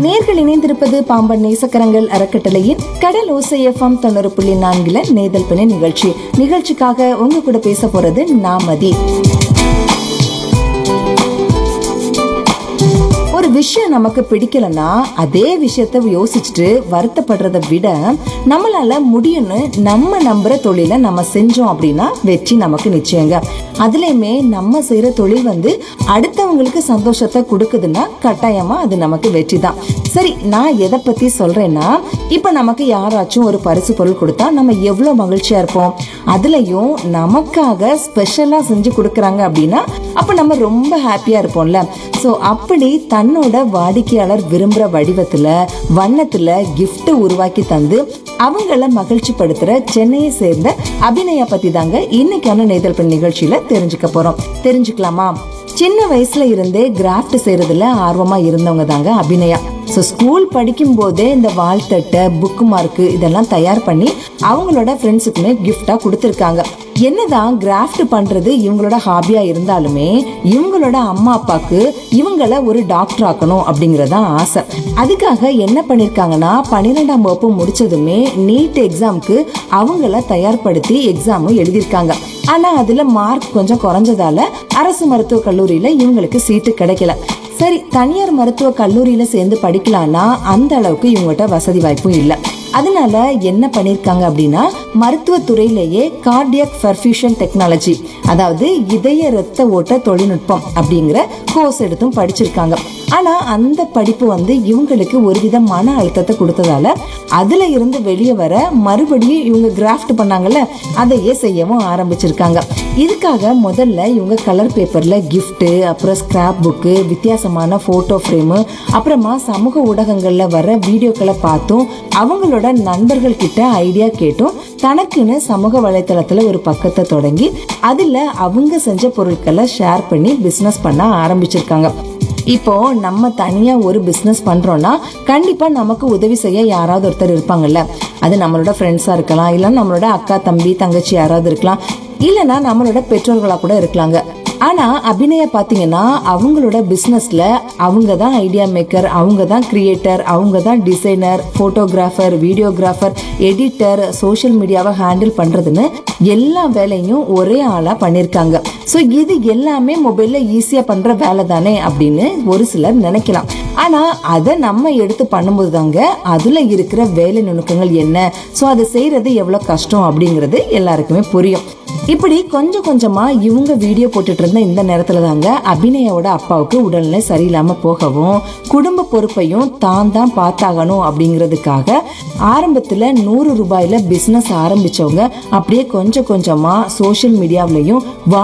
நேர்கள் இணைந்திருப்பது பாம்பன் நேசக்கரங்கள் அறக்கட்டளையின் கடல் ஓசை FM 90.4 நேதல் பிணை நிகழ்ச்சிக்காக உங்க கூட பேச போறது நாமதி. ஒரு விஷயம் நமக்கு பிடிக்கலன்னா அதே விஷயத்த யோசிச்சுட்டு வருத்தப்படுறத விட நம்மளால முடியும்னு நம்ம நம்புற தொழிலை நம்ம செஞ்சோம் அப்படின்னா வெற்றி நமக்கு நிச்சயங்க. அதுலயுமே நம்ம செய்யற தொழில் அடுத்தவங்களுக்கு சந்தோஷத்தை கொடுக்குதுன்னா கட்டாயமா அது நமக்கு வெற்றி தான். சரி, நான் எதை பத்தி சொல்றேன்னா, இப்ப நமக்கு யாராச்சும் ஒரு பரிசு பொருள் கொடுத்தா நம்ம எவ்வளவு மகிழ்ச்சியா இருப்போம். அதுலயும் நமக்காக ஸ்பெஷலா செஞ்சு கொடுக்கறாங்க அப்படின்னா அப்ப நம்ம ரொம்ப ஹாப்பியா இருப்போம்ல. சோ அப்படி தன்னோட வாடிக்கையாளர் விரும்புற வடிவத்துல வண்ணத்துல கிஃப்ட் உருவாக்கி தந்து அவங்கள மகிழ்ச்சி படுத்துற சென்னையை சேர்ந்த அபிநயா பத்தி தாங்க இன்னைக்கான நேதல் பெண் நிகழ்ச்சியில தெரிஞ்சுக்கலாமா? சின்ன வயசுல இருந்தே கிராஃப்ட் செய்யறதுல ஆர்வமா இருந்தவங்க தாங்க அபிநயா. ஸ்கூல் படிக்கும் போதே இந்த வாழ்த்தட்டை, புக் மார்க் இதெல்லாம் தயார் பண்ணி அவங்களோட ஃப்ரெண்ட்ஸுக்குமே கிஃப்டா கொடுத்துருக்காங்க. என்னதான் கிராஃப்ட் பண்றது இவங்களோட ஹாபியா இருந்தாலுமே இவங்களோட அம்மா அப்பாக்கு இவங்கள ஒரு டாக்டர் ஆக்கணும் அப்படிங்கறதான் ஆசை. அதுக்காக என்ன பண்ணிருக்காங்கன்னா, 12ஆம் வகுப்பு முடிச்சதுமே நீட் எக்ஸாம்க்கு அவங்கள தயார்படுத்தி எக்ஸாமும் எழுதியிருக்காங்க. ஆனா அதுல மார்க் கொஞ்சம் குறைஞ்சதால அரசு மருத்துவ கல்லூரியில இவங்களுக்கு சீட்டு கிடைக்கல. சரி, தனியார் மருத்துவ கல்லூரியில சேர்ந்து படிக்கலாம்னா அந்த அளவுக்கு இவங்ககிட்ட வசதி வாய்ப்பும் இல்லை. அதனால என்ன பண்ணிருக்காங்க அப்படின்னா, மருத்துவத்துறையிலேயே கார்டியாக் பர்ஃபியூஷன் டெக்னாலஜி, அதாவது இதய ரத்த ஓட்ட தொழில்நுட்பம் அப்படிங்கிற கோர்ஸ் எடுத்தும் படிச்சிருக்காங்க. ஆனா அந்த படிப்பு இவங்களுக்கு ஒருவித மன அழுத்தத்தை கொடுத்ததால அதுல இருந்து வெளியே வர மறுபடியும் இவங்க கிராஃப்ட் பண்ணாங்கல்ல, அதையே செய்யவும் ஆரம்பிச்சிருக்காங்க. இதுக்காக முதல்ல இவங்க கலர் பேப்பர்ல கிஃப்ட், அப்புறம் ஸ்கிராப் புக்கு, வித்தியாசமான போட்டோ ஃப்ரேமு, அப்புறமா சமூக ஊடகங்கள்ல வர வீடியோக்களை பார்த்தும் அவங்களோட நண்பர்கள் கிட்ட ஐடியா கேட்டும் தனக்குன்னு சமூக வலைத்தளத்துல ஒரு பக்கத்தை தொடங்கி அதுல அவங்க செஞ்ச பொருட்களை ஷேர் பண்ணி பிசினஸ் பண்ண ஆரம்பிச்சிருக்காங்க. இப்போ நம்ம தனியா ஒரு பிசினஸ் பண்றோம்னா கண்டிப்பா நமக்கு உதவி செய்ய யாராவது ஒருத்தர் இருப்பாங்கல்ல. அது நம்மளோட ஃப்ரெண்ட்ஸா இருக்கலாம், இல்ல நம்மளோட அக்கா தம்பி தங்கச்சி யாராவது இருக்கலாம், இல்லைன்னா நம்மளோட பெற்றோர்களா கூட இருக்கலாங்க. ஆனா அபிநயா பாத்தீங்கன்னா அவங்களோட பிசினஸ்ல அவங்க தான் ஐடியா மேக்கர், அவங்க தான் கிரியேட்டர், அவங்க தான் designer, photographer, videographer, editor, social மீடியாவை ஹேண்டில் பண்றதுன்னு எல்லா வேலையும் ஒரே ஆளா பண்ணிருக்காங்க. சோ இது எல்லாமே மொபைல்ல ஈஸியா பண்ற வேலை தானே அப்படின்னு ஒரு சிலர் நினைக்கலாம். ஆனா அதை நம்ம எடுத்து பண்ணும்போது தாங்க அதுல இருக்கிற வேலை நுணுக்கங்கள் என்ன, சோ அதை செய்யறது எவ்வளவு கஷ்டம் அப்படிங்கறது எல்லாருக்குமே புரியும். இப்படி கொஞ்சம் கொஞ்சமா இவங்க வீடியோ போட்டுட்டு இருந்த இந்த நேரத்துல தாங்க அபிநயாவோட அப்பாவுக்கு உடல்நிலை சரியில்லாம போகவும் குடும்ப பொறுப்பையும் தான் பார்த்தாகணும் அப்படிங்கிறதுக்காக ஆரம்பத்துல 100 ரூபாயில பிசினஸ் ஆரம்பிச்சவங்க அப்படியே கொஞ்சம் கொஞ்சமா சோசியல் மீடியாவிலையும்